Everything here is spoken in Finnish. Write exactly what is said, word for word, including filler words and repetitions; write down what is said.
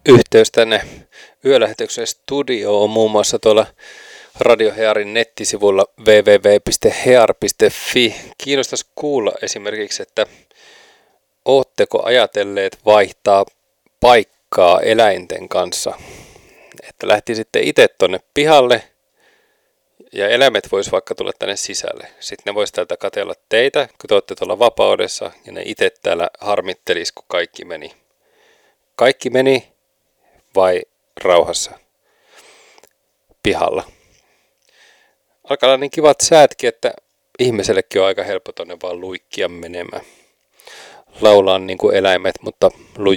Yhteys tänne yölähetyksen studioon on muun muassa tuolla Radio Hearin nettisivulla double-u double-u double-u piste hear piste fi. Kiinnostaisi kuulla esimerkiksi, että ootteko ajatelleet vaihtaa paikkaa eläinten kanssa, että lähtisitte itse tonne pihalle ja eläimet vois vaikka tulla tänne sisälle. Sitten ne vois täältä katsella teitä, kun te olette tuolla vapaudessa, ja ne itse täällä harmittelis, kun kaikki meni. Kaikki meni vai rauhassa pihalla? Alkaa olla niin kivat säätkin, että ihmisellekin on aika helppo tonne vaan luikkia menemään. Laulaa niin kuin eläimet, mutta lujaa.